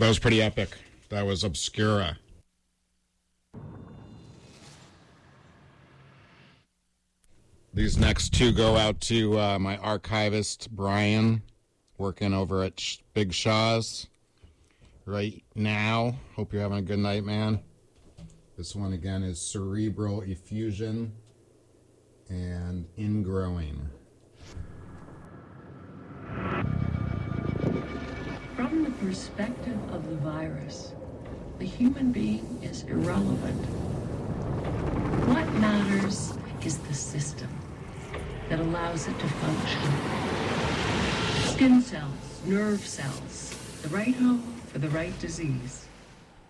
That was pretty epic. That was Obscura. These next two go out to my archivist, Brian, working over at Big Shaw's right now. Hope you're having a good night, man. This one, again, is Cerebral Effusion and Ingrowing. From the perspective of the virus, the human being is irrelevant. What matters is the system that allows it to function. Skin cells, nerve cells, the right home for the right disease.